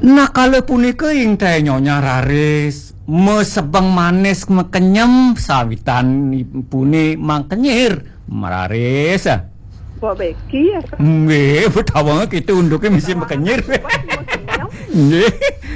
Nah kalau punika ing teh Nyonya Raris mesebang manis mekenyem sawitan pune mangkenyir Raris. Mbok beki ya. Nggih, betawa gitu unduknya mesti mekenyir. Nggih.